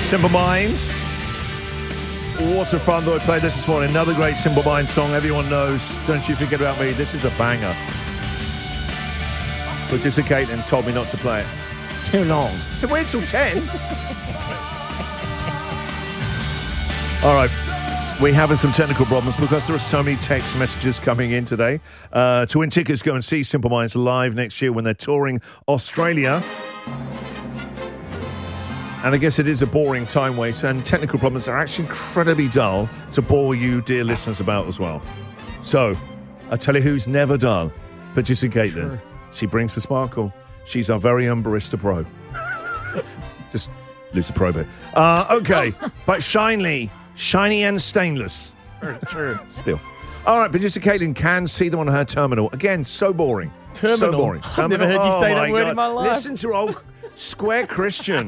Simple Minds. What a fun that I played this morning. Another great Simple Minds song. Everyone knows, Don't You Forget About Me. This is a banger. Producer Caitlin told me not to play it. It's too long. So wait till 10. All right. We're having some technical problems because there are so many text messages coming in today. To win tickets, go and see Simple Minds live next year when they're touring Australia. And I guess it is a boring time waste, and technical problems are actually incredibly dull to bore you, dear listeners, about as well. So, I tell you who's never dull. Producer Caitlin. Sure. She brings the sparkle. She's our very own Barista Pro. Just lose the pro bit. Okay, but shiny and stainless. Sure. Still. All right, Producer Caitlin can see them on her terminal. Again, so boring. Terminal? So boring. I've never heard you say that word in my life. Listen to old Square Christian.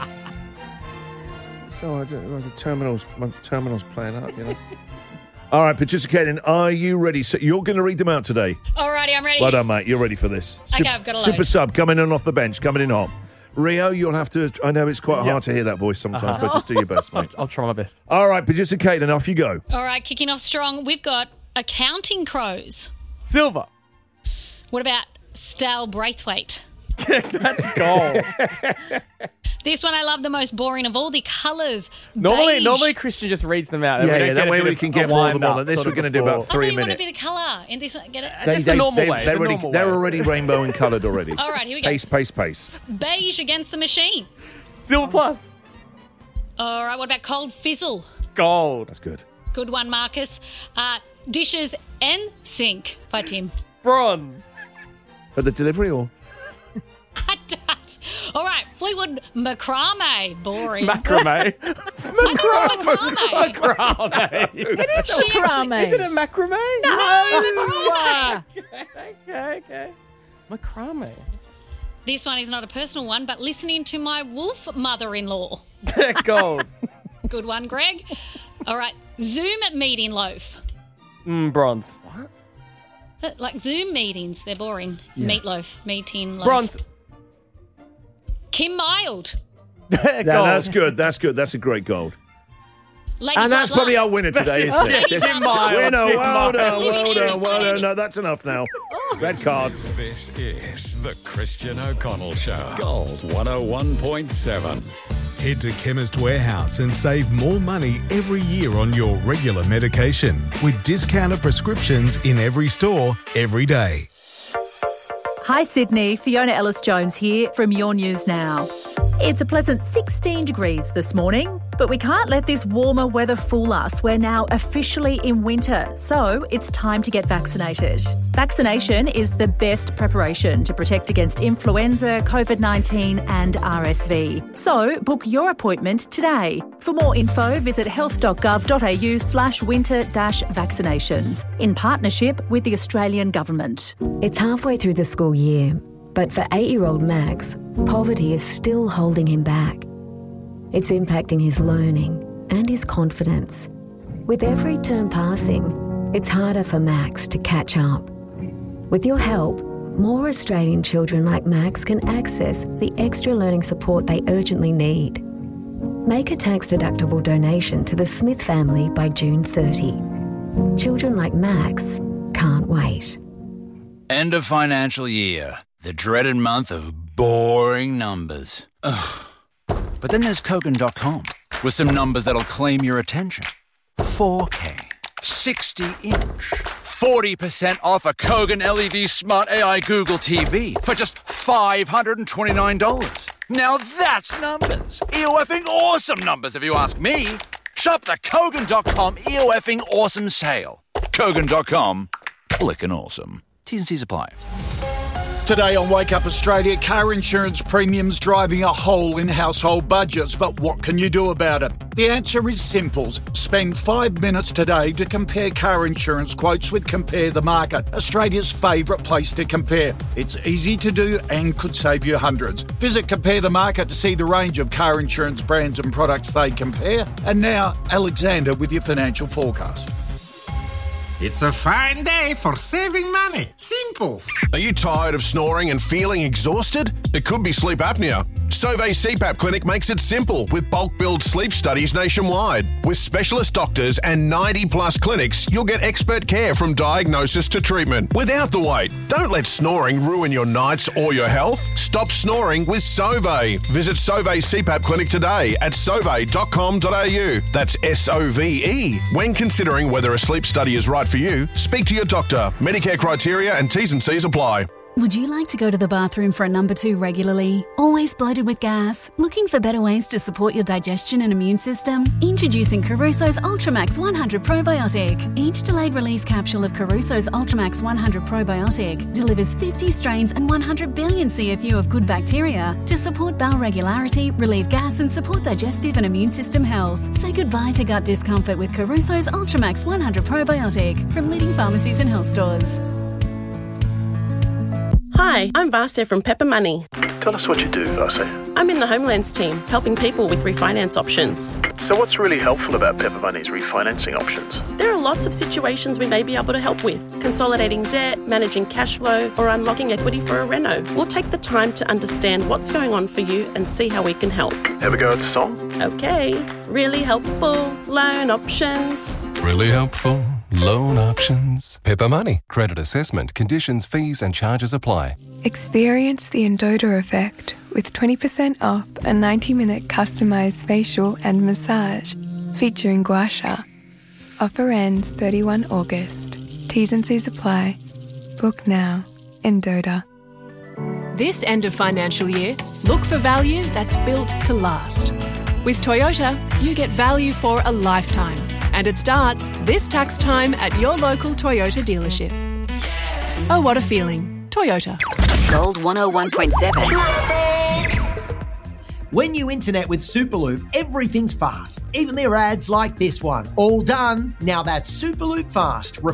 So my terminal's playing up, you know. All right, Producer Caitlin, are you ready? So you're going to read them out today. Alrighty, I'm ready. Well done, mate. You're ready for this. Okay, I've got a load. Super sub coming in off the bench, coming in hot. Rio, you'll have to. I know it's quite hard to hear that voice sometimes, but just do your best, mate. I'll try my best. All right, Producer Caitlin, off you go. All right, kicking off strong. We've got accounting crows. Silver. What about stale Braithwaite? That's gold. This one I love the most, boring of all the colours. Normally Christian just reads them out. Yeah, that way we can get more than one. This we're going to do about 3 I thought you minutes. want a bit of colour in this one. Get it? Just the normal way. They're already rainbow and coloured already. All right, here we go. Pace. Beige against the machine. Silver plus. All right, what about cold fizzle? Gold. That's good. Good one, Marcus. Dishes and sink by Tim. Bronze. For the delivery or? All right, Fleetwood macrame. Boring. Macrame. Macrame. Macrame. It is macrame. Is it a macrame? No, macrame. Okay. Macrame. This one is not a personal one, but listening to my wolf mother-in-law. Gold. Good one, Greg. All right, Zoom meeting loaf. Bronze. What? Like Zoom meetings, they're boring. Yeah. Meatloaf, meeting loaf. Bronze. Kim Mild. Yeah, that's good. That's a great gold. Lady and that's Butler. probably our winner today, isn't it? Kim Mild. Winner. Well Living in done. No, that's enough now. Red cards. This is the Christian O'Connell Show. Gold 101.7. Head to Chemist Warehouse and save more money every year on your regular medication with discounted prescriptions in every store, every day. Hi Sydney, Fiona Ellis-Jones here from Your News Now. It's a pleasant 16 degrees this morning, but we can't let this warmer weather fool us. We're now officially in winter, so it's time to get vaccinated. Vaccination is the best preparation to protect against influenza, COVID-19 and RSV. So book your appointment today. For more info, visit health.gov.au/winter-vaccinations in partnership with the Australian Government. It's halfway through the school year, but for 8-year-old Max, poverty is still holding him back. It's impacting his learning and his confidence. With every term passing, it's harder for Max to catch up. With your help, more Australian children like Max can access the extra learning support they urgently need. Make a tax-deductible donation to the Smith family by June 30. Children like Max can't wait. End of financial year. The dreaded month of boring numbers. Ugh. But then there's Kogan.com with some numbers that'll claim your attention. 4K, 60-inch, 40% off a Kogan LED Smart AI Google TV for just $529. Now that's numbers. EOFing awesome numbers if you ask me. Shop the Kogan.com EOFing awesome sale. Kogan.com, clickin' awesome. T's and C's apply. Today on Wake Up Australia, car insurance premiums driving a hole in household budgets. But what can you do about it? The answer is simple. Spend 5 minutes today to compare car insurance quotes with Compare the Market, Australia's favourite place to compare. It's easy to do and could save you hundreds. Visit Compare the Market to see the range of car insurance brands and products they compare. And now, Alexander with your financial forecast. It's a fine day for saving money. Simples. Are you tired of snoring and feeling exhausted? It could be sleep apnea. Sauvé CPAP Clinic makes it simple with bulk billed sleep studies nationwide. With specialist doctors and 90-plus clinics, you'll get expert care from diagnosis to treatment without the wait. Don't let snoring ruin your nights or your health. Stop snoring with Sauvé. Visit Sauvé CPAP Clinic today at sauvé.com.au. That's SOVE. When considering whether a sleep study is right for you, speak to your doctor. Medicare criteria and T's and C's apply. Would you like to go to the bathroom for a number 2 regularly? Always bloated with gas? Looking for better ways to support your digestion and immune system? Introducing Caruso's Ultramax 100 Probiotic. Each delayed release capsule of Caruso's Ultramax 100 Probiotic delivers 50 strains and 100 billion CFU of good bacteria to support bowel regularity, relieve gas and support digestive and immune system health. Say goodbye to gut discomfort with Caruso's Ultramax 100 Probiotic from leading pharmacies and health stores. Hi, I'm Vasya from Pepper Money. Tell us what you do, Vasya. I'm in the Homelands team, helping people with refinance options. So what's really helpful about Pepper Money's refinancing options? There are lots of situations we may be able to help with. Consolidating debt, managing cash flow, or unlocking equity for a reno. We'll take the time to understand what's going on for you and see how we can help. Have a go at the song? Okay. Really helpful loan options. Really helpful loan options. Pepper Money. Credit assessment. Conditions, fees and charges apply. Experience the Endota effect with 20% off a 90-minute customised facial and massage featuring gua sha. Offer ends 31 August. T's and C's apply. Book now. Endota. This end of financial year, look for value that's built to last. With Toyota, you get value for a lifetime. And it starts this tax time at your local Toyota dealership. Oh, what a feeling. Toyota. Gold 101.7. When you internet with Superloop, everything's fast. Even their ads like this one. All done. Now that's Superloop Fast.